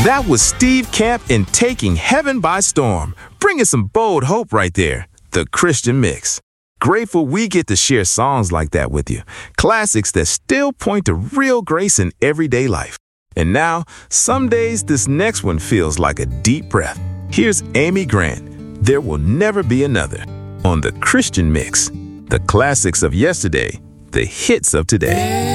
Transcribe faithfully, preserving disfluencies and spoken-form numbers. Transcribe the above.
That was Steve Camp in Taking Heaven by Storm, bringing some bold hope right there. The Christian Mix. Grateful we get to share songs like that with you. Classics that still point to real grace in everyday life. And now, some days this next one feels like a deep breath. Here's Amy Grant, There Will Never Be Another, on The Christian Mix. The classics of yesterday, the hits of today.